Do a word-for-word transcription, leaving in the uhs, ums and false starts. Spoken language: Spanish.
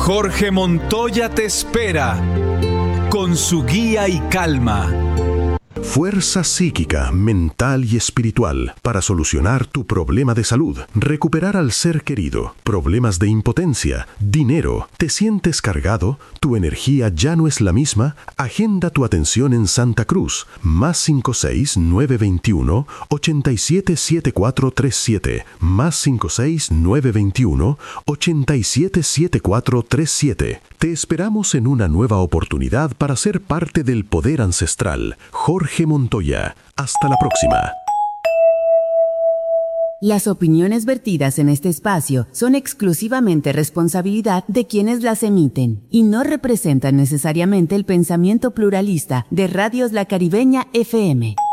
Jorge Montoya te espera con su guía y calma. Fuerza psíquica, mental y espiritual para solucionar tu problema de salud, recuperar al ser querido, problemas de impotencia, dinero, te sientes cargado, tu energía ya no es la misma. Agenda tu atención en Santa Cruz, más cinco seis nueve dos uno ocho siete siete cuatro tres siete, más cinco seis nueve dos uno ocho siete siete cuatro tres siete. Te esperamos en una nueva oportunidad para ser parte del poder ancestral. Jorge Montoya. Hasta la próxima. Las opiniones vertidas en este espacio son exclusivamente responsabilidad de quienes las emiten y no representan necesariamente el pensamiento pluralista de Radios La Caribeña F M.